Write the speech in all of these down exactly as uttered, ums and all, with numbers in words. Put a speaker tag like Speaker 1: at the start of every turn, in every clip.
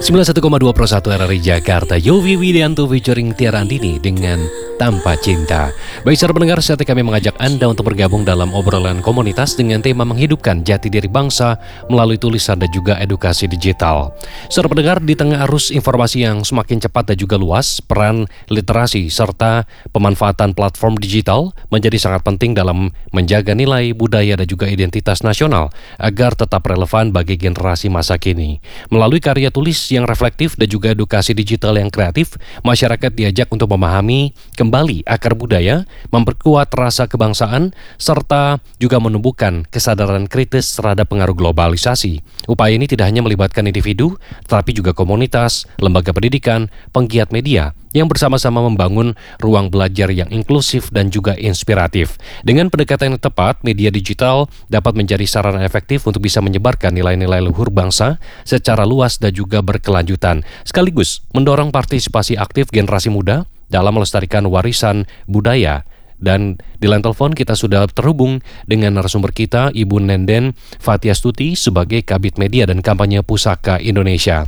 Speaker 1: sembilan puluh satu koma dua Pro satu R R I Jakarta, Yofi Widianto featuring Tiara Andini dengan Tanpa Cinta. Baik saudara pendengar, saatnya kami mengajak Anda untuk bergabung dalam obrolan komunitas dengan tema menghidupkan jati diri bangsa melalui tulisan dan juga edukasi digital. Saudara pendengar, di tengah arus informasi yang semakin cepat dan juga luas, peran literasi serta pemanfaatan platform digital menjadi sangat penting dalam menjaga nilai, budaya dan juga identitas nasional agar tetap relevan bagi generasi masa kini. Melalui karya tulis yang reflektif dan juga edukasi digital yang kreatif, masyarakat diajak untuk memahami kembali akar budaya, memperkuat rasa kebangsaan, serta juga menumbuhkan kesadaran kritis terhadap pengaruh globalisasi. Upaya ini tidak hanya melibatkan individu, tetapi juga komunitas, lembaga pendidikan, penggiat media, yang bersama-sama membangun ruang belajar yang inklusif dan juga inspiratif. Dengan pendekatan yang tepat, media digital dapat menjadi sarana efektif untuk bisa menyebarkan nilai-nilai luhur bangsa secara luas dan juga berkelanjutan, sekaligus mendorong partisipasi aktif generasi muda dalam melestarikan warisan budaya. Dan di line telepon kita sudah terhubung dengan narasumber kita, Ibu Nenden Fathiastuti sebagai Kabid Media dan Kampanye Pusaka Indonesia.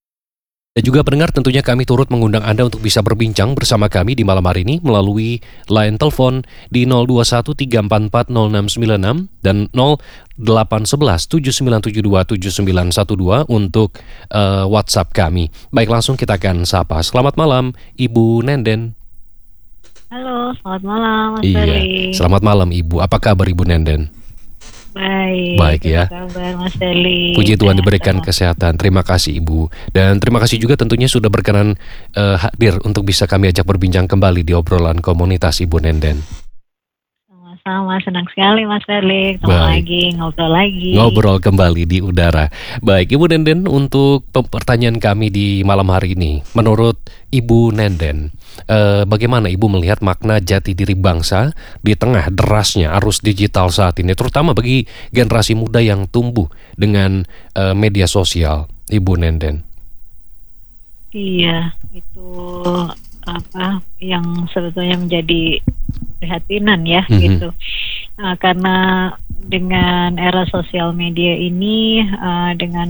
Speaker 1: Dan juga pendengar, tentunya kami turut mengundang Anda untuk bisa berbincang bersama kami di malam hari ini melalui line telepon di nol dua satu tiga empat empat nol enam sembilan enam dan nol delapan satu satu tujuh sembilan tujuh dua tujuh sembilan satu dua untuk uh, WhatsApp kami. Baik, langsung kita akan sapa. Selamat malam, Ibu Nenden.
Speaker 2: Halo, selamat malam Mas
Speaker 1: Iya,
Speaker 2: Deli.
Speaker 1: selamat malam Ibu. Apa kabar Ibu Nenden?
Speaker 2: Baik,
Speaker 1: Baik ya.
Speaker 2: apa kabar Mas Deli?
Speaker 1: Puji Tuhan
Speaker 2: Sehat
Speaker 1: diberikan
Speaker 2: semua.
Speaker 1: kesehatan. Terima kasih Ibu. Dan terima kasih juga tentunya sudah berkenan uh, hadir untuk bisa kami ajak berbincang kembali di obrolan komunitas Ibu Nenden.
Speaker 2: Sama-sama, senang sekali Mas Deli. Ketemu
Speaker 1: Baik.
Speaker 2: lagi, ngobrol lagi.
Speaker 1: Ngobrol kembali di udara. Baik Ibu Nenden, untuk pertanyaan kami di malam hari ini, menurut Ibu Nenden, eh, bagaimana Ibu melihat makna jati diri bangsa di tengah derasnya arus digital saat ini, terutama bagi generasi muda yang tumbuh dengan eh, media sosial, Ibu Nenden?
Speaker 2: Iya, itu apa yang sebetulnya menjadi prihatinan ya,
Speaker 1: Mhm.
Speaker 2: gitu. Nah, karena dengan era sosial media ini, uh, dengan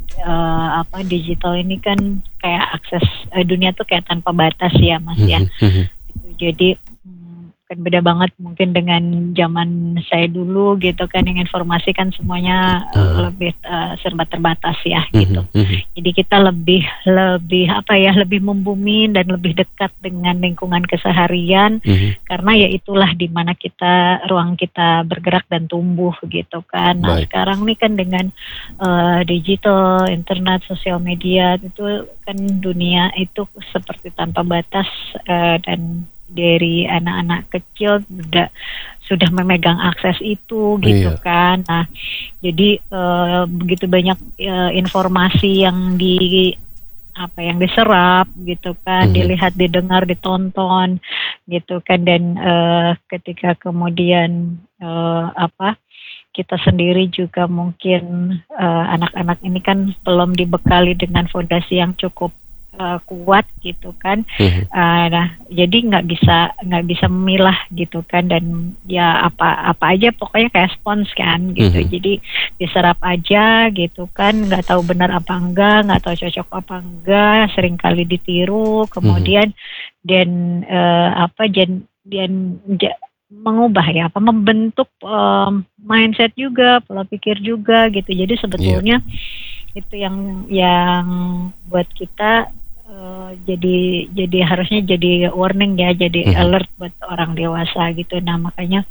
Speaker 2: uh, apa digital ini kan kayak akses uh, dunia tuh kayak tanpa batas ya, Mas ya.
Speaker 1: Mhm, mhm.
Speaker 2: Gitu. Jadi hmm, kan beda banget mungkin dengan zaman saya dulu gitu kan, yang informasi kan semuanya uh,
Speaker 1: Uh.
Speaker 2: lebih uh, serba terbatas ya,
Speaker 1: Mhm,
Speaker 2: gitu.
Speaker 1: mhm.
Speaker 2: Jadi kita lebih lebih apa ya, lebih membumi dan lebih dekat dengan lingkungan keseharian,
Speaker 1: Mhm.
Speaker 2: karena ya itulah di mana kita ruang kita bergerak dan tumbuh gitu kan. Nah,
Speaker 1: Baik.
Speaker 2: sekarang nih kan dengan uh, digital, internet, sosial media itu kan dunia itu seperti tanpa batas, uh, dan dari anak-anak kecil sudah sudah memegang akses itu gitu
Speaker 1: Iya.
Speaker 2: kan. Nah, jadi uh, begitu banyak uh, informasi yang di apa yang diserap gitu kan,
Speaker 1: Mhm.
Speaker 2: dilihat, didengar, ditonton gitu kan, dan uh, ketika kemudian uh, apa kita sendiri juga mungkin uh, anak-anak ini kan belum dibekali dengan fondasi yang cukup uh, kuat gitu kan.
Speaker 1: Mhm.
Speaker 2: Uh, nah, jadi nggak bisa nggak bisa memilah gitu kan, dan ya apa apa aja pokoknya kayak spons kan gitu.
Speaker 1: Mhm.
Speaker 2: Jadi diserap aja gitu kan, nggak tahu benar apa enggak, nggak tahu cocok apa enggak, seringkali ditiru, kemudian dan uh, apa dan dan ja- mengubah ya apa membentuk um, mindset juga, pola pikir juga gitu. Jadi sebetulnya itu yang yang buat kita uh, jadi jadi harusnya jadi warning ya, jadi
Speaker 1: Mhm.
Speaker 2: alert buat orang dewasa gitu. Nah, makanya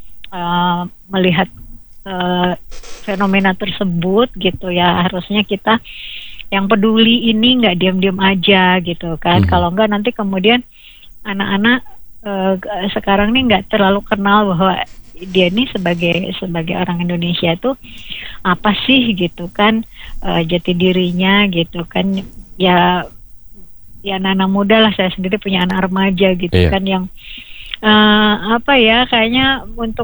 Speaker 2: uh, melihat uh, fenomena tersebut gitu ya, harusnya kita yang peduli ini nggak diam-diam aja gitu kan.
Speaker 1: Mhm.
Speaker 2: Kalau nggak nanti kemudian anak-anak uh, sekarang nih nggak terlalu kenal bahwa dia nih sebagai sebagai orang Indonesia tuh apa sih gitu kan, uh, jati dirinya gitu kan. Ya ya anak-anak muda lah, saya sendiri punya anak remaja gitu
Speaker 1: Iya.
Speaker 2: kan, yang uh, apa ya, kayaknya untuk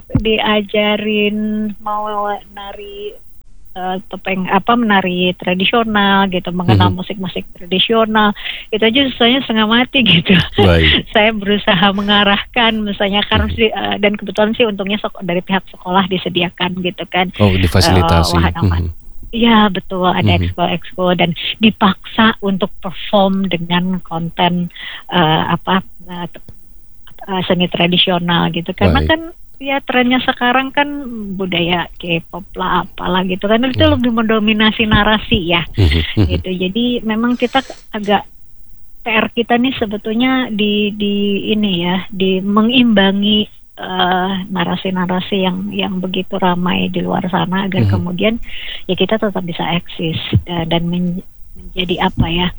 Speaker 2: diajarin mau nari uh, topeng apa menari tradisional gitu, mengenal
Speaker 1: Mhm.
Speaker 2: musik-musik tradisional, itu aja susahnya setengah mati gitu.
Speaker 1: Baik.
Speaker 2: Saya berusaha mengarahkan misalnya, karena
Speaker 1: Mhm.
Speaker 2: sih, uh, dan kebetulan sih untungnya sek- dari pihak sekolah disediakan gitu kan,
Speaker 1: Oh, difasilitasi.
Speaker 2: uh, wahana-wahana
Speaker 1: Mhm.
Speaker 2: Iya betul, ada
Speaker 1: Mhm.
Speaker 2: ekskul-ekskul dan dipaksa untuk perform dengan konten eh, apa eh, t- eh, seni tradisional gitu. Karena
Speaker 1: Baik.
Speaker 2: kan ya trennya sekarang kan budaya K-pop lah apalah gitu kan itu
Speaker 1: Mhm.
Speaker 2: lebih mendominasi narasi ya
Speaker 1: Mhm, mhm.
Speaker 2: gitu. Jadi memang kita agak P R kita nih sebetulnya di di ini ya, di mengimbangi eh, narasi-narasi yang yang begitu ramai di luar sana agar
Speaker 1: Mhm.
Speaker 2: kemudian ya kita tetap bisa eksis eh, dan men- menjadi apa ya,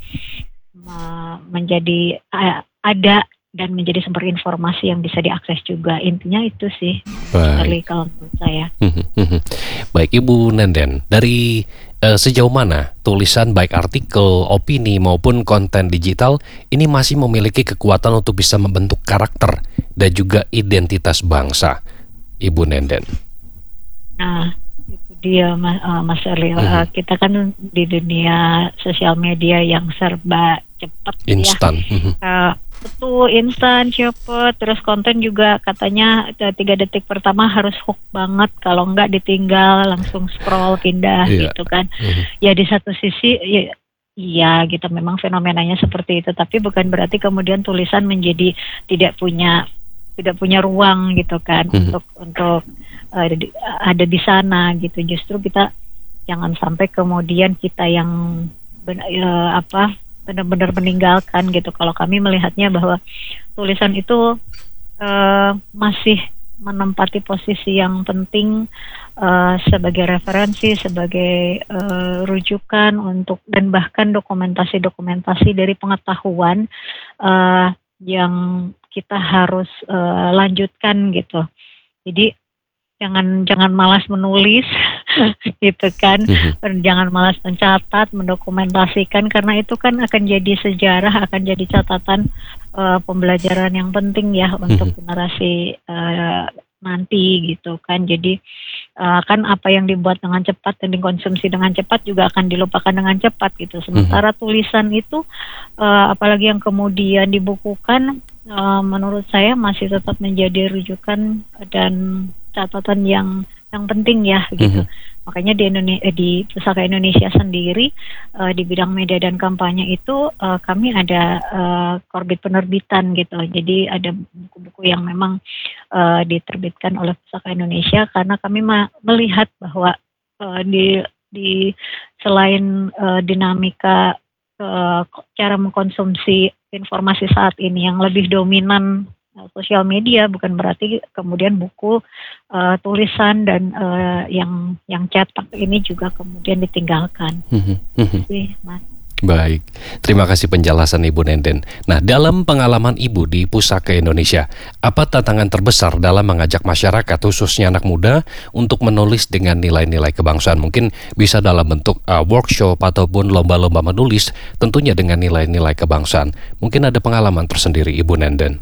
Speaker 2: me- menjadi eh, ada dan menjadi sumber informasi yang bisa diakses juga. Intinya itu sih, Mas
Speaker 1: Baik.
Speaker 2: Sterling, kalau menurut saya.
Speaker 1: Mhm, mhm. Baik, Ibu Nenden, dari eh, sejauh mana tulisan baik artikel, opini maupun konten digital ini masih memiliki kekuatan untuk bisa membentuk karakter dan juga identitas bangsa, Ibu Nenden?
Speaker 2: Nah, itu dia Mas, eh, Mas Sterling. Eh,
Speaker 1: Mhm.
Speaker 2: kita kan di dunia sosial media yang serba cepat ya.
Speaker 1: Instan. Mhm.
Speaker 2: Eh, betul, instan, cepet, terus konten juga katanya eh, tiga detik pertama harus hook banget, kalau enggak ditinggal langsung scroll pindah
Speaker 1: Iya.
Speaker 2: gitu kan.
Speaker 1: Mhm.
Speaker 2: Ya di satu sisi ya, iya gitu memang fenomenanya seperti itu, tapi bukan berarti kemudian tulisan menjadi tidak punya tidak punya ruang gitu kan
Speaker 1: Mhm.
Speaker 2: untuk untuk eh, ada di- ada di sana gitu. Justru kita jangan sampai kemudian kita yang ben- eh, apa benar-benar meninggalkan gitu. Kalau kami melihatnya bahwa tulisan itu eh, masih menempati posisi yang penting eh, sebagai referensi, sebagai eh, rujukan untuk dan bahkan dokumentasi-dokumentasi dari pengetahuan eh, yang kita harus eh, lanjutkan gitu. Jadi jangan jangan malas menulis gitu kan,
Speaker 1: Mhm.
Speaker 2: jangan malas mencatat, mendokumentasikan, karena itu kan akan jadi sejarah, akan jadi catatan eh, pembelajaran yang penting ya untuk
Speaker 1: Mhm.
Speaker 2: generasi eh, nanti gitu kan. Jadi eh, kan apa yang dibuat dengan cepat dan dikonsumsi dengan cepat juga akan dilupakan dengan cepat gitu.
Speaker 1: Mhm.
Speaker 2: Sementara tulisan itu eh, apalagi yang kemudian dibukukan, eh, menurut saya masih tetap menjadi rujukan dan catatan yang yang penting ya gitu.
Speaker 1: Mhm.
Speaker 2: Makanya di Indonesia, di Pusaka Indonesia sendiri eh, di bidang media dan kampanye itu eh, kami ada eh, korbit penerbitan gitu. Jadi ada buku-buku yang memang eh, diterbitkan oleh Pusaka Indonesia karena kami ma- melihat bahwa eh, di di selain eh, dinamika eh, cara mengkonsumsi informasi saat ini yang lebih dominan eh, sosial media, bukan berarti kemudian buku eh, tulisan dan eh, yang yang cetak ini juga kemudian ditinggalkan.
Speaker 1: Mhm. Mhm.
Speaker 2: Sih, Mas.
Speaker 1: Baik, terima kasih penjelasan Ibu Nenden. Nah, dalam pengalaman Ibu di Pusaka Indonesia, apa tantangan terbesar dalam mengajak masyarakat, khususnya anak muda, untuk menulis dengan nilai-nilai kebangsaan? Mungkin bisa dalam bentuk uh, workshop ataupun lomba-lomba menulis, tentunya dengan nilai-nilai kebangsaan. Mungkin ada pengalaman tersendiri Ibu Nenden.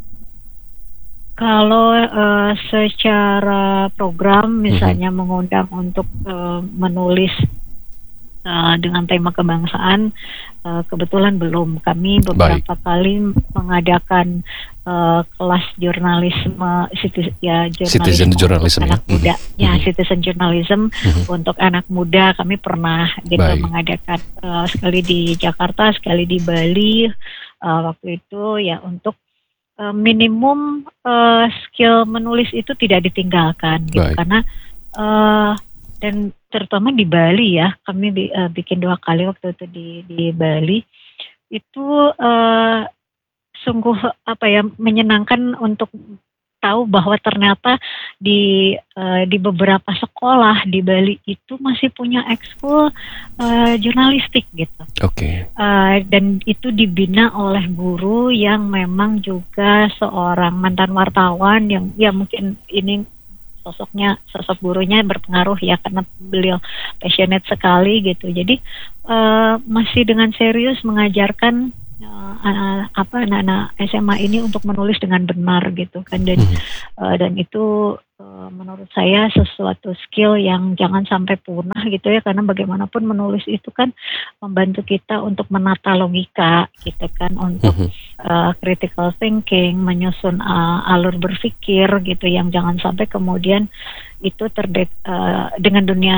Speaker 2: Kalau eh, secara program
Speaker 1: Mhm.
Speaker 2: misalnya mengundang untuk eh, menulis eh, dengan tema kebangsaan, eh, kebetulan belum. Kami beberapa kali mengadakan eh, kelas jurnalisme, citi- ya
Speaker 1: Citizen
Speaker 2: jurnalisme
Speaker 1: journalism
Speaker 2: untuk
Speaker 1: ya.
Speaker 2: anak muda,
Speaker 1: Mhm.
Speaker 2: ya
Speaker 1: Mhm.
Speaker 2: citizen journalism
Speaker 1: Mhm.
Speaker 2: untuk anak muda. Kami pernah gitu
Speaker 1: Baik.
Speaker 2: mengadakan eh, sekali di Jakarta, sekali di Bali. Eh, waktu itu ya untuk eh, minimum eh, skill menulis itu tidak ditinggalkan gitu,
Speaker 1: Baik.
Speaker 2: karena eh, dan terutama di Bali ya, kami bi- eh, bikin dua kali waktu itu di di Bali itu eh, sungguh apa ya, menyenangkan untuk tahu bahwa ternyata di eh, di beberapa sekolah di Bali itu masih punya ekskul eh, jurnalistik gitu.
Speaker 1: Oke.
Speaker 2: Eh, dan itu dibina oleh guru yang memang juga seorang mantan wartawan yang ya mungkin ini sosoknya sosok gurunya berpengaruh ya karena beliau passionate sekali gitu. Jadi eh, masih dengan serius mengajarkan eh, anak- apa anak-anak S M A ini untuk menulis dengan benar gitu kan, dan
Speaker 1: Mhm.
Speaker 2: eh, dan itu eh, menurut saya sesuatu skill yang jangan sampai punah gitu ya, karena bagaimanapun menulis itu kan membantu kita untuk menata logika gitu kan, untuk
Speaker 1: Mhm.
Speaker 2: uh, critical thinking, menyusun uh, alur berpikir gitu, yang jangan sampai kemudian itu terde uh, dengan dunia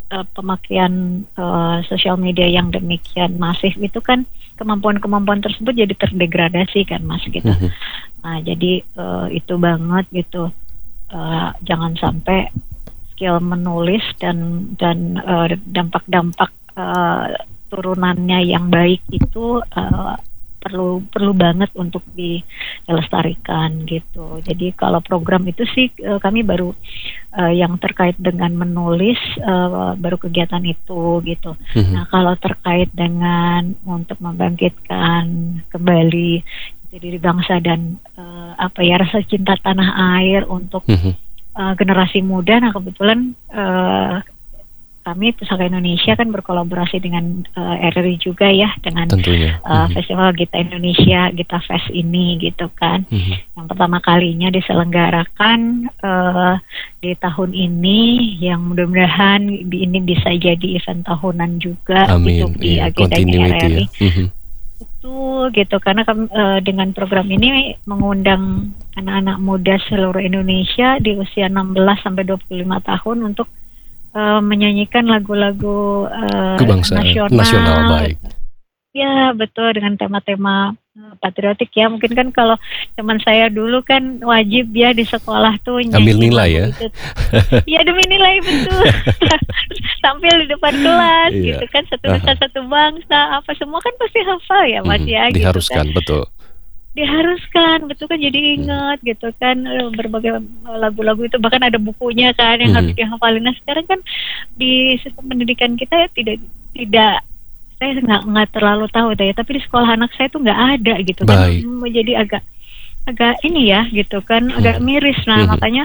Speaker 2: uh, pemakaian uh, sosial media yang demikian masif itu kan kemampuan-kemampuan tersebut jadi terdegradasi kan Mas gitu.
Speaker 1: Mhm.
Speaker 2: Nah jadi uh, itu banget gitu. Uh, jangan sampai skill menulis dan dan uh, dampak-dampak uh, turunannya yang baik itu uh, perlu perlu banget untuk dilestarikan gitu. Jadi kalau program itu sih uh, kami baru uh, yang terkait dengan menulis uh, baru kegiatan itu gitu.
Speaker 1: Mhm.
Speaker 2: Nah kalau terkait dengan untuk membangkitkan kembali diri bangsa dan uh, apa ya rasa cinta tanah air untuk
Speaker 1: Mhm.
Speaker 2: uh, generasi muda. Nah kebetulan uh, kami Pusaka Indonesia kan berkolaborasi dengan uh, R R I juga ya dengan
Speaker 1: Tentunya.
Speaker 2: uh,
Speaker 1: Mhm.
Speaker 2: Festival Gita Indonesia, Gita Fest ini gitu kan.
Speaker 1: Mhm.
Speaker 2: Yang pertama kalinya diselenggarakan uh, di tahun ini, yang mudah-mudahan di- ini bisa jadi event tahunan juga
Speaker 1: Amin.
Speaker 2: gitu di
Speaker 1: Iya,
Speaker 2: agendanya
Speaker 1: continuity ya.
Speaker 2: R R I.
Speaker 1: Mhm.
Speaker 2: Betul gitu karena kami, eh, dengan program ini mengundang anak-anak muda seluruh Indonesia di usia enam belas sampai dua puluh lima tahun untuk eh, menyanyikan lagu-lagu eh,
Speaker 1: Kebangsaan
Speaker 2: nasional.
Speaker 1: nasional, baik.
Speaker 2: Ya betul dengan tema-tema eh, patriotik ya. Mungkin kan kalau zaman saya dulu kan wajib ya di sekolah tuh
Speaker 1: Ambil
Speaker 2: nyanyi
Speaker 1: nilai
Speaker 2: lagu
Speaker 1: ya.
Speaker 2: itu. Ya demi nilai betul. Tampil di depan kelas
Speaker 1: Iya.
Speaker 2: gitu kan, satu nusa
Speaker 1: Aha.
Speaker 2: satu bangsa apa semua kan pasti hafal ya Mas
Speaker 1: Mhm.
Speaker 2: ya gitu kan.
Speaker 1: Diharuskan, betul.
Speaker 2: Diharuskan betul kan, jadi
Speaker 1: Mhm.
Speaker 2: ingat gitu kan eh, berbagai eh, lagu-lagu itu, bahkan ada bukunya kan yang harus
Speaker 1: Mhm.
Speaker 2: dihafalin. Nah sekarang kan di sistem pendidikan kita ya tidak tidak saya nggak nggak terlalu tahu ya, tapi di sekolah anak saya tuh nggak ada gitu kan.
Speaker 1: Baik.
Speaker 2: Hmm, jadi agak agak ini ya gitu kan, agak
Speaker 1: Mhm.
Speaker 2: miris. Nah
Speaker 1: Mhm.
Speaker 2: makanya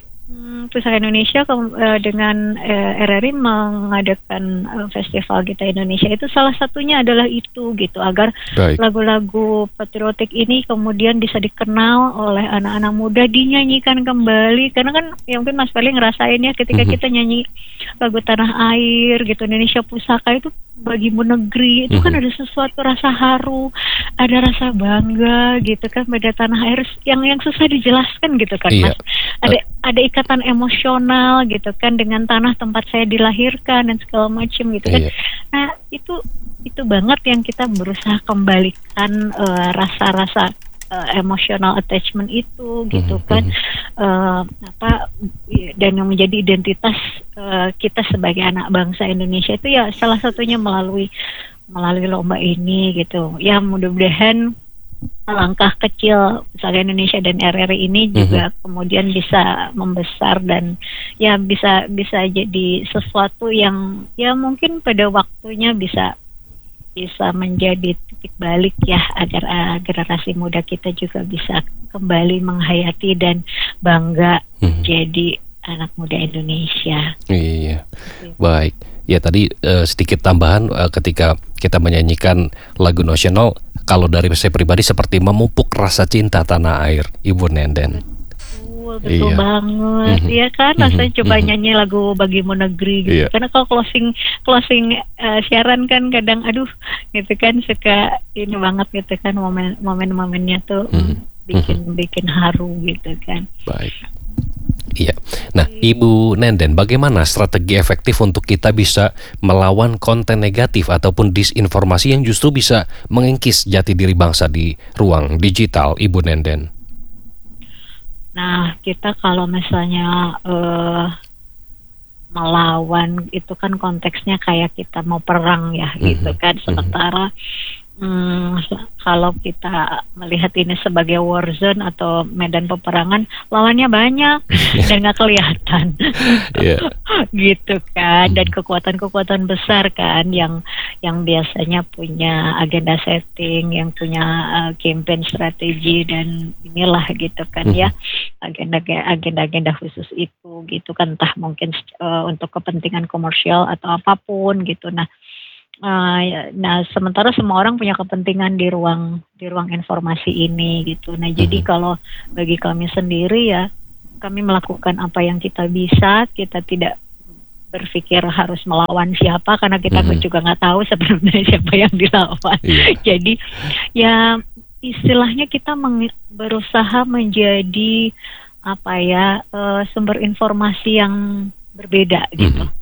Speaker 2: hmm, Pusaka Indonesia ke- eh, dengan eh, R R I mengadakan eh, Festival Gita Indonesia itu salah satunya adalah itu gitu, agar
Speaker 1: Baik.
Speaker 2: lagu-lagu patriotik ini kemudian bisa dikenal oleh anak-anak muda, dinyanyikan kembali. Karena kan ya mungkin Mas Feli ngerasain ya ketika
Speaker 1: Mhm.
Speaker 2: kita nyanyi lagu Tanah Air gitu, Indonesia Pusaka itu bagimu negeri, itu kan
Speaker 1: Mhm.
Speaker 2: ada sesuatu rasa haru, ada rasa bangga gitu kan pada tanah air yang yang susah dijelaskan gitu kan
Speaker 1: Iya.
Speaker 2: Mas. Ada ada ikatan emosional gitu kan dengan tanah tempat saya dilahirkan dan segala macam gitu kan.
Speaker 1: Iya.
Speaker 2: Nah itu itu banget yang kita berusaha kembalikan eh, rasa-rasa eh, emotional attachment itu gitu
Speaker 1: Mhm.
Speaker 2: kan.
Speaker 1: Mhm.
Speaker 2: Eh, apa dan yang menjadi identitas eh, kita sebagai anak bangsa Indonesia itu ya salah satunya melalui melalui lomba ini gitu. Ya mudah-mudahan langkah kecil Pusaka Indonesia dan R R I ini juga kemudian bisa membesar dan ya bisa bisa jadi sesuatu yang ya mungkin pada waktunya bisa bisa menjadi titik balik ya, agar uh, generasi muda kita juga bisa kembali menghayati dan bangga
Speaker 1: Mhm.
Speaker 2: jadi anak muda Indonesia.
Speaker 1: Iya. Baik. Ya tadi eh, sedikit tambahan eh, ketika kita menyanyikan lagu nasional, kalau dari saya pribadi seperti memupuk rasa cinta tanah air, Ibu Nenden.
Speaker 2: Betul, betul
Speaker 1: Iya.
Speaker 2: banget,
Speaker 1: Mhm.
Speaker 2: ya kan.
Speaker 1: Mhm.
Speaker 2: Rasanya coba
Speaker 1: Mhm.
Speaker 2: nyanyi lagu Bagimu Negeri gitu.
Speaker 1: Iya.
Speaker 2: Karena kalau closing closing eh, siaran kan kadang aduh gitu kan suka ini banget gitu kan, momen momen-momennya tuh
Speaker 1: Mhm.
Speaker 2: mm, bikin bikin haru gitu kan.
Speaker 1: Baik. Iya. Nah, Ibu Nenden, bagaimana strategi efektif untuk kita bisa melawan konten negatif ataupun disinformasi yang justru bisa mengikis jati diri bangsa di ruang digital, Ibu Nenden?
Speaker 2: Nah, kita kalau misalnya eh, melawan itu kan konteksnya kayak kita mau perang ya gitu
Speaker 1: Mhm,
Speaker 2: kan.
Speaker 1: mhm.
Speaker 2: Sementara hmm, kalau kita melihat ini sebagai war zone atau medan peperangan, lawannya banyak dan nggak kelihatan.
Speaker 1: Iya.
Speaker 2: Gitu kan, dan
Speaker 1: Mhm.
Speaker 2: kekuatan-kekuatan besar kan yang yang biasanya punya agenda setting, yang punya uh, campaign strategi dan inilah gitu kan
Speaker 1: Mhm.
Speaker 2: ya, agenda agenda-agenda khusus itu gitu kan, entah mungkin uh, untuk kepentingan komersial atau apapun gitu. Nah, uh, ya- nah sementara semua orang punya kepentingan di ruang di ruang informasi ini gitu. Nah, jadi
Speaker 1: Mhm.
Speaker 2: kalau bagi kami sendiri ya, kami melakukan apa yang kita bisa, kita tidak berpikir harus melawan siapa karena kita
Speaker 1: Mhm.
Speaker 2: juga nggak tahu sebenarnya siapa yang dilawan.
Speaker 1: Iya.
Speaker 2: Jadi ya istilahnya kita meng- berusaha menjadi apa ya, eh, sumber informasi yang berbeda gitu.
Speaker 1: Mhm.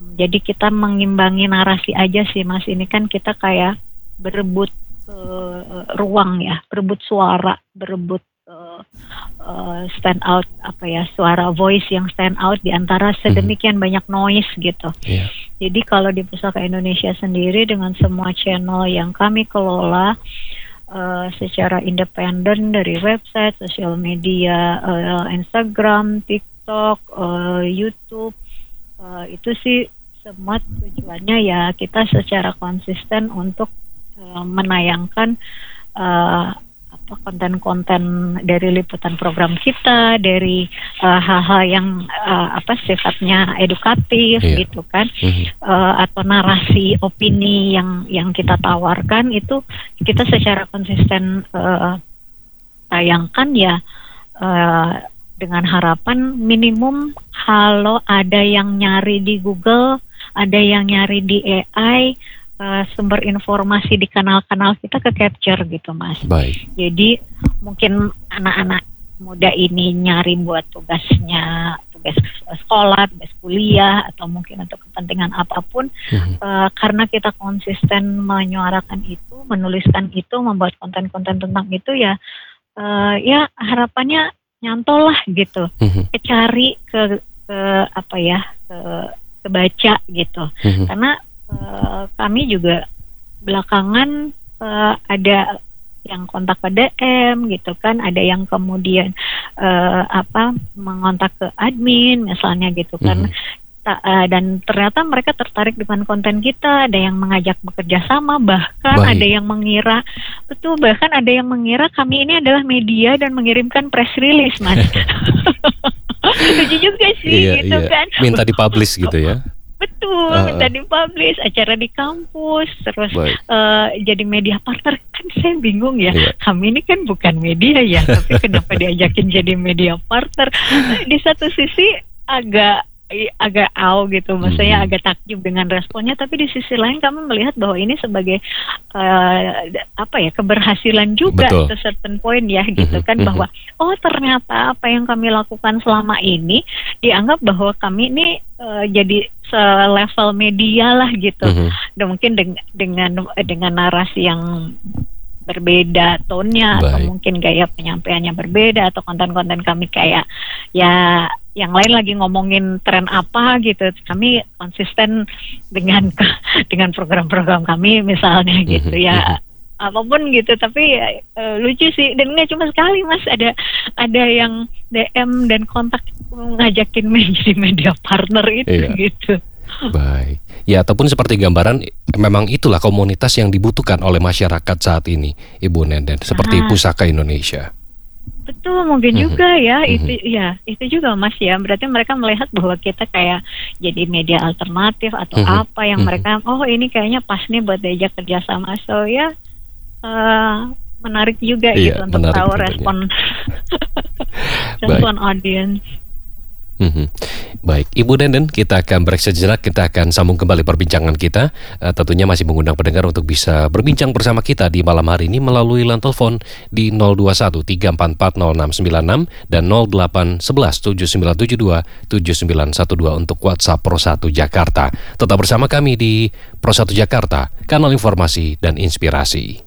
Speaker 2: Jadi kita mengimbangi narasi aja sih Mas. Ini kan kita kayak berebut uh, ruang ya, berebut suara, berebut uh, uh, stand out apa ya, suara voice yang stand out di antara sedemikian mm-hmm. banyak noise gitu. Yeah. Jadi kalau di Pusaka Indonesia sendiri dengan semua channel yang kami kelola Uh, secara independen dari website, sosial media, uh, Instagram, TikTok, uh, YouTube, uh, itu sih semua tujuannya ya kita secara konsisten untuk uh, menayangkan uh, apa konten-konten dari liputan program kita, dari uh, hal-hal yang uh, apa sifatnya edukatif yeah. gitu kan, mm-hmm. uh, atau narasi opini yang yang kita tawarkan itu kita secara konsisten uh, tayangkan ya uh, dengan harapan minimum kalau ada yang nyari di Google, ada yang nyari di A I, Uh, sumber informasi di kanal-kanal kita ke capture gitu Mas.
Speaker 1: Baik.
Speaker 2: Jadi mungkin anak-anak muda ini nyari buat tugasnya, tugas sekolah, tugas kuliah, atau mungkin untuk kepentingan apapun, mm-hmm. uh, karena kita konsisten menyuarakan itu, menuliskan itu, membuat konten-konten tentang itu ya, uh, ya harapannya nyantol lah gitu, mm-hmm. kecari ke, ke apa ya, ke kebaca gitu, mm-hmm. karena Uh, kami juga belakangan uh, ada yang kontak ke D M gitu kan, ada yang kemudian uh, apa mengontak ke admin misalnya gitu kan, mm-hmm. Ta- uh, dan ternyata mereka tertarik dengan konten kita, ada yang mengajak bekerja sama, bahkan Baik. ada yang mengira betul bahkan ada yang mengira kami ini adalah media dan mengirimkan press release Mas. Lucu juga sih
Speaker 1: iya,
Speaker 2: gitu
Speaker 1: iya.
Speaker 2: kan,
Speaker 1: minta dipublish gitu ya.
Speaker 2: Betul, uh, minta dipublish, acara di kampus, terus uh, jadi media partner. Kan saya bingung ya, iya. kami ini kan bukan media ya, tapi kenapa diajakin jadi media partner? Di satu sisi agak agak aw gitu, maksudnya hmm. agak takjub dengan responnya, tapi di sisi lain kami melihat bahwa ini sebagai uh, apa ya, keberhasilan juga to certain point ya gitu kan, hmm. bahwa oh ternyata apa yang kami lakukan selama ini dianggap bahwa kami ini uh, jadi selevel media lah gitu, hmm. dan mungkin deng- dengan dengan narasi yang berbeda tonnya, atau mungkin gaya penyampaiannya berbeda, atau konten-konten kami kayak ya yang lain lagi ngomongin tren apa gitu, kami konsisten dengan dengan program-program kami misalnya gitu ya, apapun gitu. Tapi ya, uh, lucu sih, dan nggak cuma sekali Mas, ada ada yang D M dan kontak ngajakin menjadi media partner itu iya. gitu.
Speaker 1: Baik. Ya, ataupun seperti gambaran, memang itulah komunitas yang dibutuhkan oleh masyarakat saat ini, Ibu Nenden, seperti ah. Pusaka Indonesia.
Speaker 2: Betul, mungkin mm-hmm. juga ya, mm-hmm. itu ya, itu juga Mas ya. Berarti mereka melihat bahwa kita kayak jadi media alternatif atau mm-hmm. apa yang mm-hmm. mereka, oh ini kayaknya pas nih buat diajak kerjasama. So ya, uh, menarik juga iya, gitu untuk tahu respon respon audiens.
Speaker 1: Mm-hmm. Baik, Ibu Nenden, kita akan break sejenak, kita akan sambung kembali perbincangan kita. uh, Tentunya masih mengundang pendengar untuk bisa berbincang bersama kita di malam hari ini melalui line telepon di nol dua satu tiga empat empat nol enam sembilan enam dan nol delapan satu satu tujuh sembilan tujuh dua tujuh sembilan satu dua untuk WhatsApp Pro satu Jakarta. Tetap bersama kami di Pro satu Jakarta, kanal informasi dan inspirasi.